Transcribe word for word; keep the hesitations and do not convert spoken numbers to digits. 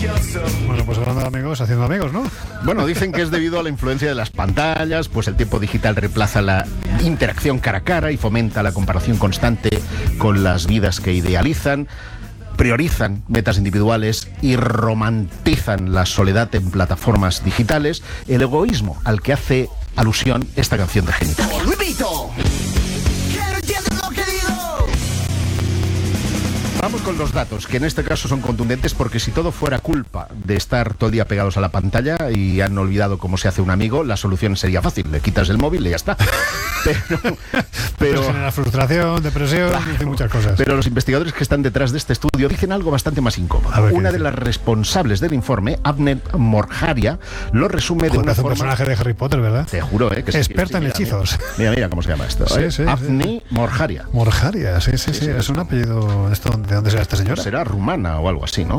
Bueno, pues hablando de amigos, haciendo amigos, ¿no? Bueno, dicen que es debido a la influencia de las pantallas, pues el tiempo digital reemplaza la interacción cara a cara y fomenta la comparación constante con las vidas que idealizan, priorizan metas individuales y romantizan la soledad en plataformas digitales, el egoísmo al que hace alusión esta canción de Genital. ¡Repito! Vamos con los datos, que en este caso son contundentes, porque si todo fuera culpa de estar todo el día pegados a la pantalla y han olvidado cómo se hace un amigo, la solución sería fácil, le quitas el móvil y ya está. Pero, pero genera frustración, depresión, claro, y muchas cosas. Pero los investigadores que están detrás de este estudio dicen algo bastante más incómodo. Una de las responsables del informe, Avni Morharia, lo resume Joder, de una es un forma... personaje de Harry Potter, ¿verdad? Te juro, ¿eh? Que experta sí, en mira, hechizos. Mira, mira cómo se llama esto. Sí, ¿eh? sí, Avni sí. Morharia. Morharia, sí, sí, sí, Sí, sí, es un apellido. ¿De dónde será esta señora? Será rumana o algo así, ¿no?